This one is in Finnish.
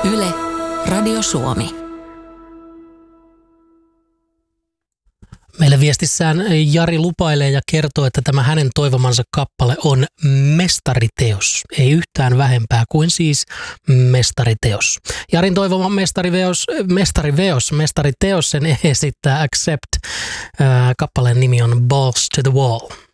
Yle, Radio Suomi. Meille viestissään Jari lupailee ja kertoo, että tämä hänen toivomansa kappale on mestariteos. Ei yhtään vähempää kuin siis mestariteos. Jarin toivoma mestariteos, sen esittää Accept. Kappaleen nimi on Balls to the Wall.